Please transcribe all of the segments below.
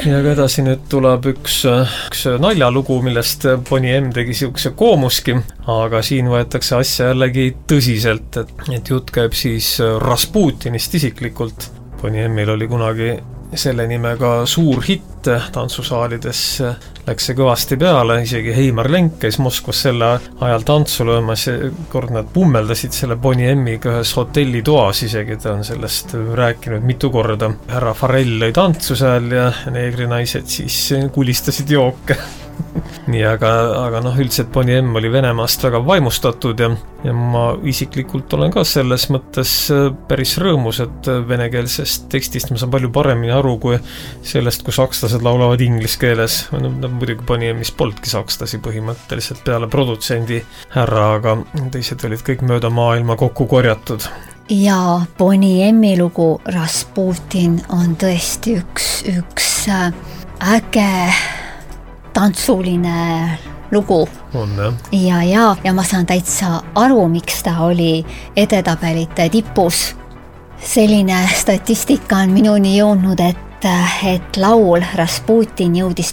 Ja edasi nüüd tuleb üks naljalugu, millest Bonnie M tegi siukse koomuski, aga siin võetakse asja jällegi tõsiselt, et jutt käib siis Rasputinist isiklikult. Bonnie M-il oli kunagi selle nimega suur hitt tantsusaalides, läks see kõvasti peale, isegi Heimar Lenk käis Moskvas selle ajal tantsu löömas, kord nad pummeldasid selle Bonnie M-iga ühes hotellitoas isegi, ta on sellest rääkinud mitu korda. Härra Farrell lõi tantsu seal ja neegrinaised siis kulistasid jooke. Nii, aga üldiselt Bonnie M oli Venemaast väga vaimustatud ja ma isiklikult olen ka selles mõttes päris rõõmus, et venekeelsest tekstist ma saan palju paremini aru kui sellest, kui sakslased laulavad inglise keeles. Muidugi Bonnie M-is polnudki sakslasi põhimõtteliselt peale produtsendi härra, aga teised olid kõik mööda maailma kokku korjatud. Ja Bonnie M-i lugu Rasputin on tõesti üks äge tantsuline lugu. On, jah? Ja ma saan täitsa aru, miks ta oli edetabelite tipus. Selline statistika on minuni jõudnud, et laul Rasputin jõudis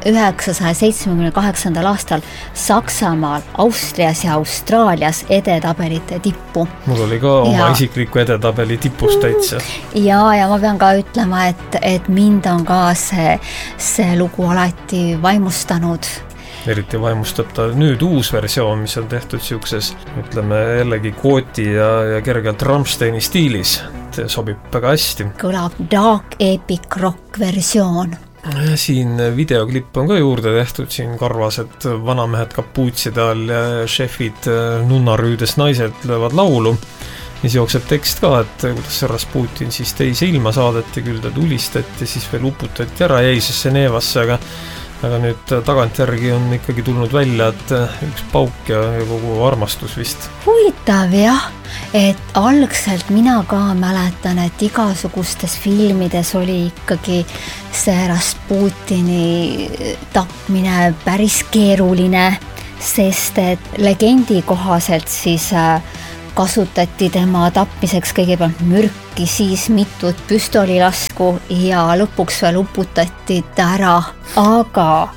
1978. aastal Saksamaal, Austrias ja Austraalias edetabelite tippu. Mul oli ka oma isikliku edetabeli tipus täitsa. Ja ma pean ka ütlema, et mind on ka see lugu alati vaimustanud. Eriti vaimustab ta nüüd uus versioon, mis on tehtud siukses, ütleme jällegi kooti ja kergelt Rammsteini stiilis. See sobib väga hästi. Kõlab dark epic rock versioon. Siin videoklipp on ka juurde tehtud, siin karvased vanamehed kapuutside all ja šefid nunnarüüdes naised löövad laulu. Mis jookseb tekst ka, et kuidas see Rasputin siis teise ilma saadeti, küll ta tulistati, siis veel uputati ära jäisesse neevasse, aga nüüd tagantjärgi on ikkagi tulnud välja, et üks pauk ja kogu armastus vist. Huvitav jah, et algselt mina ka mäletan, et igasugustes filmides oli ikkagi see Rasputini tapmine päris keeruline, sest et legendi kohaselt siis kasutati tema tapmiseks kõigepealt mürki, siis mitut püstolilasku ja lõpuks veel uputati ta ära. Aga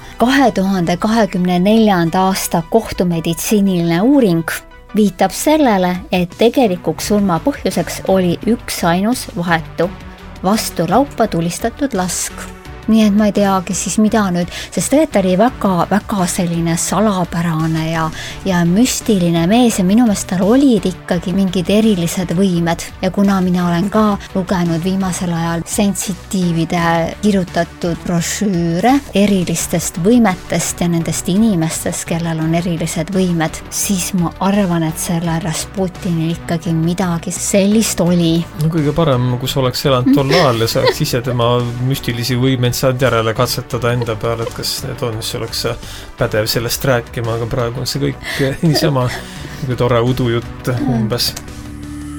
2024. aasta kohtumeditsiiniline uuring viitab sellele, et tegelikuks surma põhjuseks oli üks ainus vahetu vastu laupa tulistatud lask. Nii et ma ei teagi siis mida nüüd, sest tegelikult oli väga selline salapärane ja müstiline mees ja minu meelest tal olid ikkagi mingid erilised võimed. Ja kuna mina olen ka lugenud viimasel ajal sensitiivide kirjutatud brošüüre erilistest võimetest ja nendest inimestest, kellel on erilised võimed, siis ma arvan, et selle Rasputinil ikkagi midagi sellist oli. No kõige parem, kui sa oleks elanud tol ajal ja saaks ise tema müstilisi võimeid saad järele katsetada enda peale, et kas need on, mis oleks pädev sellest rääkima, aga praegu on see kõik niisama kui tore udujutt umbes.